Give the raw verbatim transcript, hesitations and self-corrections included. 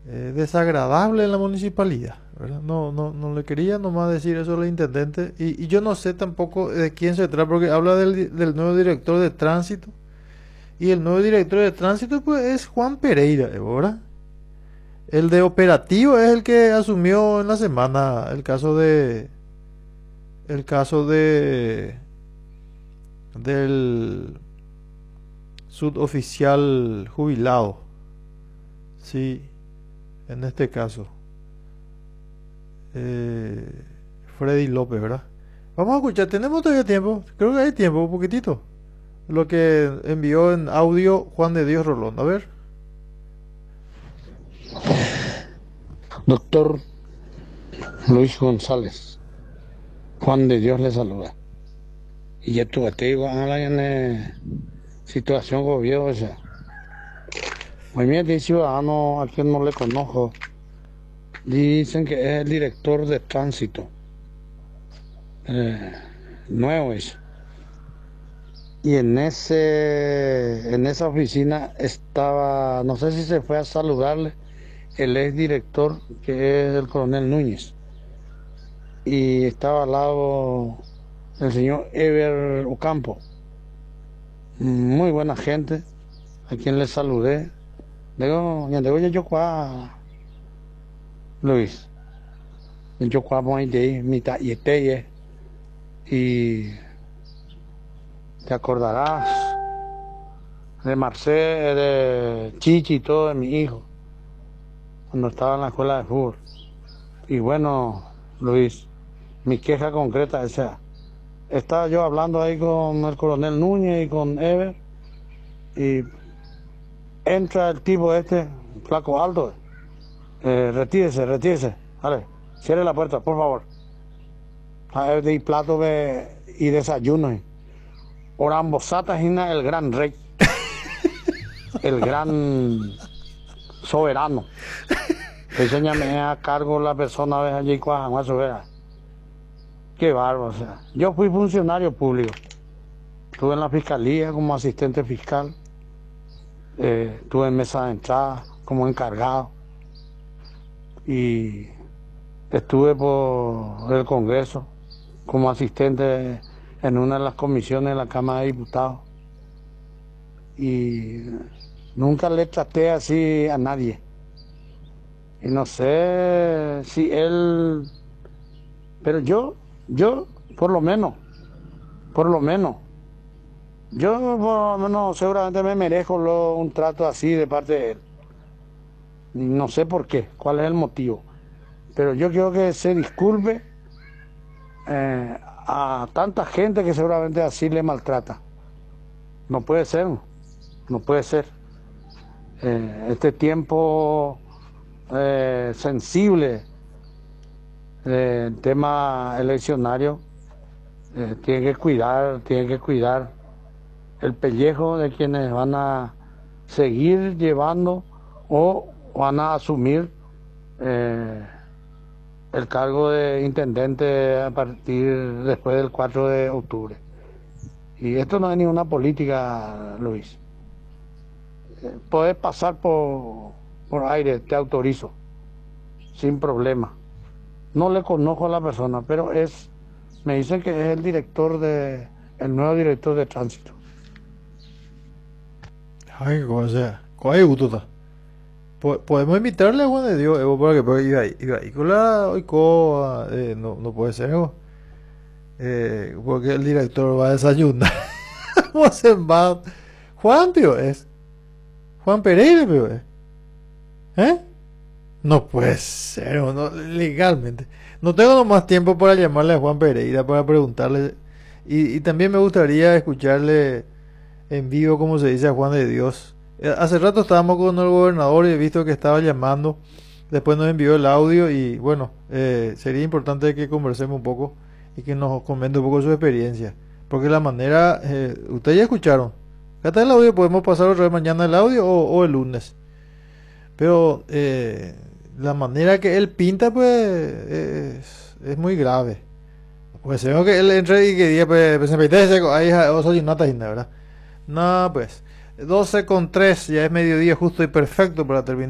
eh, desagradable en la municipalidad, ¿verdad? No, no, no le quería nomás decir eso al intendente. Y, y yo no sé tampoco de quién se trata, porque habla del, del nuevo director de tránsito. Y el nuevo director de tránsito pues es Juan Pereira, ¿verdad? El de operativo es el que asumió en la semana el caso de el caso de del suboficial jubilado. Sí, en este caso. Eh, Freddy López, ¿verdad? Vamos a escuchar, tenemos todavía tiempo, creo que hay tiempo, un poquitito. Lo que envió en audio Juan de Dios Rolón, a ver. Doctor Luis González, Juan de Dios le saluda. Y ya tuve, te digo, en la situación gobierno. Muy bien, de ciudadano a quien no le conozco, dicen que es el director de tránsito, eh, nuevo es. Y en ese en esa oficina estaba, no sé si se fue a saludarle, el ex director, que es el coronel Núñez. Y estaba al lado el señor Ever Ocampo, muy buena gente, a quien le saludé. Digo, ya digo, yo cuá, Luis, yo cuá voy de mitad y este, y te acordarás de Marcel, de Chichi y todo, de mi hijo, cuando estaba en la escuela de fútbol. Y bueno, Luis, mi queja concreta, o sea, estaba yo hablando ahí con el coronel Núñez y con Ever, y entra el tipo este, flaco alto, eh, retírese, retírese, vale, cierre la puerta, por favor. A ver, de plato de, y desayuno. Orambosata Gina, el gran rey, el gran soberano. Enséñame a cargo la persona de allí cuajan más soberana. Qué bárbaro, o sea. Yo fui funcionario público. Estuve en la fiscalía como asistente fiscal. Eh, estuve en mesa de entrada como encargado. Y estuve por el Congreso como asistente en una de las comisiones de la Cámara de Diputados. Y nunca le traté así a nadie. Y no sé si él... Pero yo, yo, por lo menos, por lo menos, yo por lo menos seguramente me merezco lo, un trato así de parte de él. No sé por qué, cuál es el motivo. Pero yo quiero que se disculpe eh, a tanta gente que seguramente así le maltrata. No puede ser, no puede ser. Eh, este tiempo eh, sensible del tema eleccionario, eh, tiene que cuidar, tiene que cuidar el pellejo de quienes van a seguir llevando o van a asumir eh, el cargo de intendente a partir después del cuatro de octubre. Y esto no es ninguna política, Luis. Eh, podés pasar por, por aire, te autorizo, sin problema. No le conozco a la persona, pero es, me dicen que es el director de, el nuevo director de tránsito. Ay, o sea, ¿cuál gusto está? Podemos invitarle a Juan de Dios, Evo, para que pueda ir ahí, ir ahí con la oicoa, eh, no, no puede ser, Evo. Eh, porque el director va a desayunar. Vamos a va. Juan, tío, es. Juan Pereira, tío, es. ¿Eh? No puede ser, no, legalmente. No tengo más tiempo para llamarle a Juan Pereira para preguntarle. Y, y también me gustaría escucharle en vivo, como se dice, a Juan de Dios. Eh, Hace rato estábamos con el gobernador y he visto que estaba llamando. Después nos envió el audio y bueno, eh, sería importante que conversemos un poco y que nos comente un poco su experiencia. Porque la manera, eh, ustedes ya escucharon. Acá está el audio, podemos pasar otra vez mañana el audio o, o el lunes. Pero eh, la manera que él pinta, pues, es, es muy grave. Pues veo que él entre y que diga, pues, pues se mete ahí, o soy una tajina, ¿verdad? No, pues, doce con tres, ya es mediodía justo y perfecto para terminar.